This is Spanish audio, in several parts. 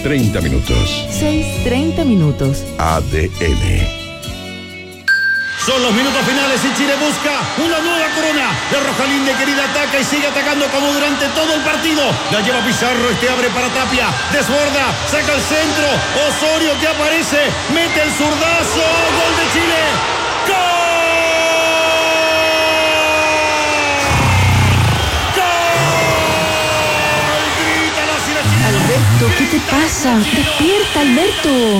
6:30 minutos. 6:30 minutos. ADN. Son los minutos finales y Chile busca una nueva corona. La Roja Linda querida ataca y sigue atacando como durante todo el partido. La lleva Pizarro, abre para Tapia. Desborda, saca el centro. Osorio que aparece, mete el zurdazo. Gol de Chile. ¡Gol! Alberto, ¿qué te pasa? Despierta, Alberto.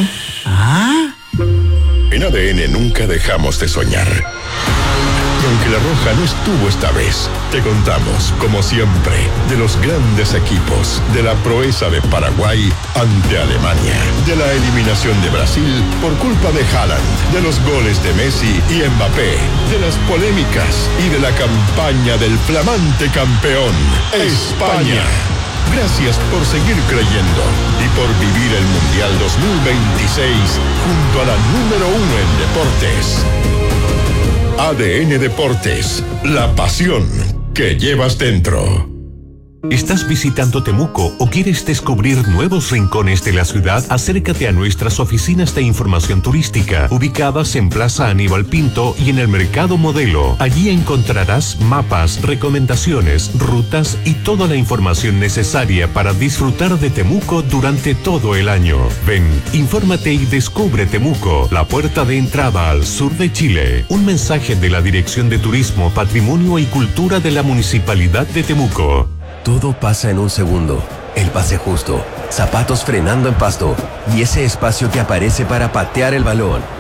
En ADN nunca dejamos de soñar. Y aunque la Roja no estuvo esta vez, te contamos, como siempre, de los grandes equipos, de la proeza de Paraguay ante Alemania, de la eliminación de Brasil por culpa de Haaland, de los goles de Messi y Mbappé, de las polémicas y de la campaña del flamante campeón, España. Gracias por seguir creyendo y por vivir el Mundial 2026 junto a la número 1 en deportes. ADN Deportes, la pasión que llevas dentro. ¿Estás visitando Temuco o quieres descubrir nuevos rincones de la ciudad? Acércate a nuestras oficinas de información turística, ubicadas en Plaza Aníbal Pinto y en el Mercado Modelo. Allí encontrarás mapas, recomendaciones, rutas y toda la información necesaria para disfrutar de Temuco durante todo el año. Ven, infórmate y descubre Temuco, la puerta de entrada al sur de Chile. Un mensaje de la Dirección de Turismo, Patrimonio y Cultura de la Municipalidad de Temuco. Todo pasa en un segundo. El pase justo, zapatos frenando en pasto y ese espacio que aparece para patear el balón.